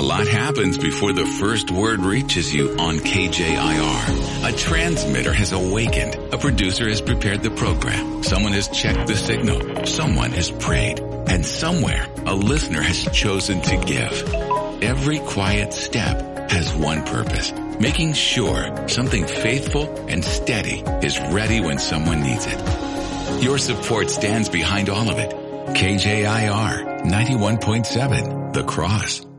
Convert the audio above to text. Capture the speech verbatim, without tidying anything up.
A lot happens before the first word reaches you on K J I R. A transmitter has awakened. A producer has prepared the program. Someone has checked the signal. Someone has prayed. And somewhere, a listener has chosen to give. Every quiet step has one purpose, making sure something faithful and steady is ready when someone needs it. Your support stands behind all of it. K J I R ninety-one point seven, The Cross.